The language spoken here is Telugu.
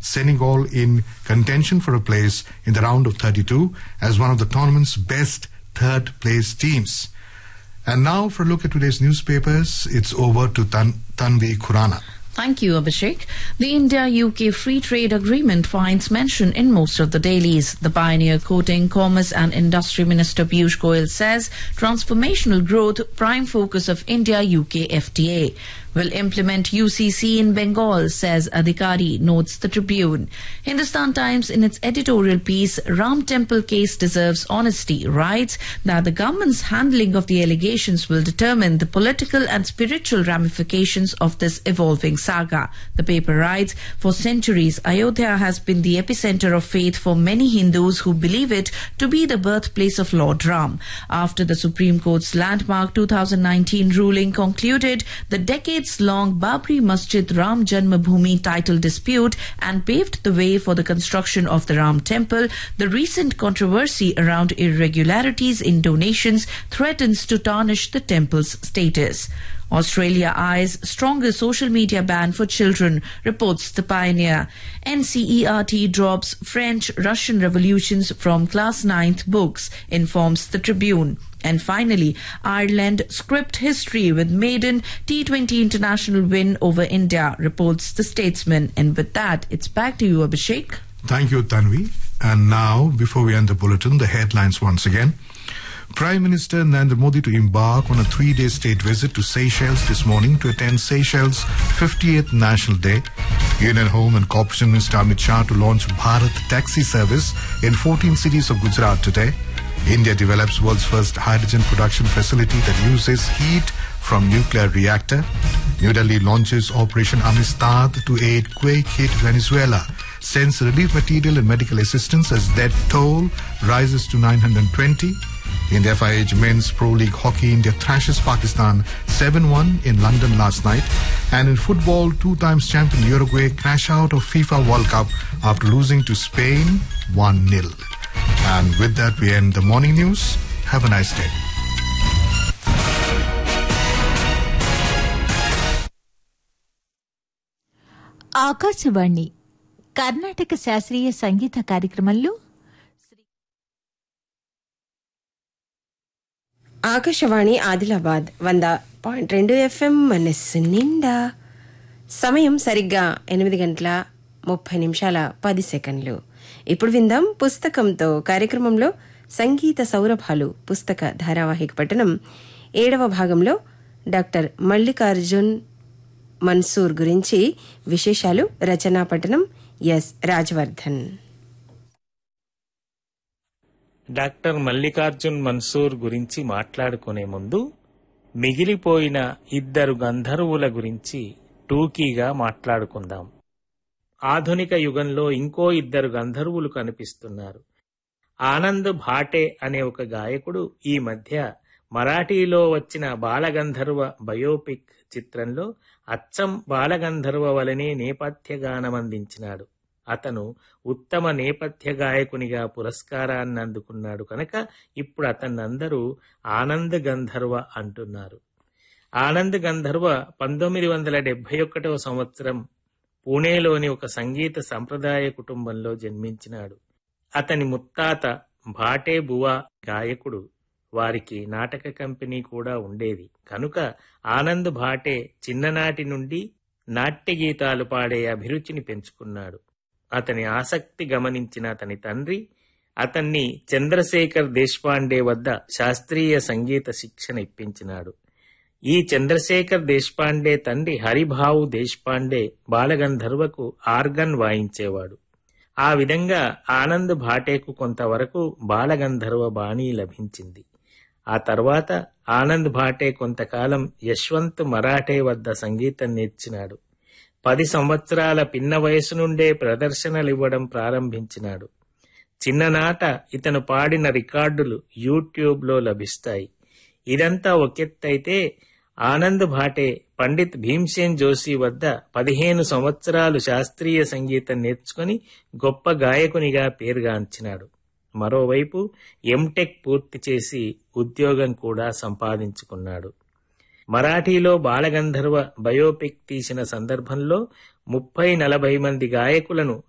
Senegal in contention for a place in the round of 32 as one of the tournament's best third-place teams. And now for a look at today's newspapers, it's over to Tanvi Khurana. Thank you, Abhishek. The India-UK Free Trade Agreement finds mention in most of the dailies. The pioneer quoting Commerce and Industry Minister Piyush Goyal says transformational growth, prime focus of India-UK FTA. Will implement UCC in Bengal, says Adhikari, notes the Tribune. Hindustan Times, in its editorial piece, Ram Temple case deserves honesty, writes that the government's handling of the allegations will determine the political and spiritual ramifications of this evolving saga. The paper writes, for centuries, Ayodhya has been the epicenter of faith for many Hindus who believe it to be the birthplace of Lord Ram. After the Supreme Court's landmark 2019 ruling concluded the decades-long Babri Masjid Ram Janmabhoomi title dispute and paved the way for the construction of the Ram Temple, the recent controversy around irregularities in donations threatens to tarnish the temple's status. Australia eyes stronger social media ban for children, reports The Pioneer. NCERT drops French-Russian revolutions from class 9th books, informs The Tribune. And finally, Ireland script history with maiden T20 international win over India, reports The Statesman. And with that, it's back to you, Abhishek. Thank you, Tanvi. And now, before we end the bulletin, the headlines once again. Prime Minister Narendra Modi to embark on a 3-day state visit to Seychelles this morning to attend Seychelles' 50th National Day. Union Home and Corporation Minister Amit Shah to launch Bharat Taxi service in 14 cities of Gujarat today. India develops world's first hydrogen production facility that uses heat from nuclear reactor. New Delhi launches Operation Amistad to aid quake-hit Venezuela. Sends relief material and medical assistance as death toll rises to 920. In the FIH Men's Pro League Hockey, India thrashes Pakistan 7-1 in London last night. And in football, 2-time champion Uruguay crash out of FIFA World Cup after losing to Spain 1-0. And with that, we end the morning news. Have a nice day. Akashvani Karnataka శాస్త్రీయ సంగీత కార్యక్రమంలో ఆకాశవాణి ఆదిలాబాద్ 100.2 FM మనస్సు నిండా. సమయం సరిగ్గా 8:30 ఇప్పుడు విందాం పుస్తకంతో కార్యక్రమంలో సంగీత సౌరభాలు పుస్తక ధారావాహిక పఠనం 7వ భాగంలో డాక్టర్ మల్లికార్జున్ మన్సూర్ గురించి విశేషాలు. రచనా పఠనం ఎస్ రాజవర్ధన్. డాక్టర్ మల్లికార్జున్ మన్సూర్ గురించి మాట్లాడుకునే ముందు మిగిలిపోయిన 2 గంధర్వుల గురించి టూకీగా మాట్లాడుకుందాం. ఆధునిక యుగంలో ఇంకో 2 గంధర్వులు కనిపిస్తున్నారు. ఆనంద్ భాటే అనే ఒక గాయకుడు ఈ మధ్య మరాఠీలో వచ్చిన బాలగంధర్వ బయోపిక్ చిత్రంలో అచ్చం బాలగంధర్వ వలనే నేపథ్య గానమందించినాడు. అతను ఉత్తమ నేపథ్య గాయకునిగా పురస్కారాన్ని అందుకున్నాడు కనుక ఇప్పుడు అతన్నందరూ ఆనంద్ గంధర్వ అంటున్నారు. ఆనంద్ గంధర్వ 1971వ సంవత్సరం పూణేలోని ఒక సంగీత సంప్రదాయ కుటుంబంలో జన్మించినాడు. అతని ముత్తాత భాటే బువా గాయకుడు. వారికి నాటక కంపెనీ కూడా ఉండేది కనుక ఆనంద్ భాటే చిన్ననాటి నుండి నాట్య గీతాలు పాడే అభిరుచిని పెంచుకున్నాడు. అతని ఆసక్తి గమనించిన అతని తండ్రి అతన్ని చంద్రశేఖర్ దేశపాండే వద్ద శాస్త్రీయ సంగీత శిక్షణ ఇప్పించినాడు. ఈ చంద్రశేఖర్ దేశపాండే తండ్రి హరిభావు దేశపాండే బాలగంధర్వకు ఆర్గన్ వాయించేవాడు. ఆ విధంగా ఆనంద్ భాటేకు కొంతవరకు బాలగంధర్వ బాణీ లభించింది. ఆ తర్వాత ఆనంద్ భాటే కొంతకాలం యశ్వంత్ మరాఠే వద్ద సంగీతం నేర్చినాడు. 10 సంవత్సరాల పిన్న వయసు నుండే ప్రదర్శనలివ్వడం ప్రారంభించినాడు. చిన్ననాట ఇతను పాడిన రికార్డులు యూట్యూబ్లో లభిస్తాయి. ఇదంతా ఒకెత్తైతే ఆనంద్ భాటే పండిత్ భీమ్సేన్ జోషి వద్ద 15 సంవత్సరాలు శాస్త్రీయ సంగీతం నేర్చుకుని గొప్ప గాయకునిగా పేరుగాంచినాడు. మరోవైపు ఎంటెక్ పూర్తి చేసి ఉద్యోగం కూడా సంపాదించుకున్నాడు. మరాఠీలో బాలగంధర్వ బయోపిక్ తీసిన సందర్భంలో 30-40 మంది గాయకులను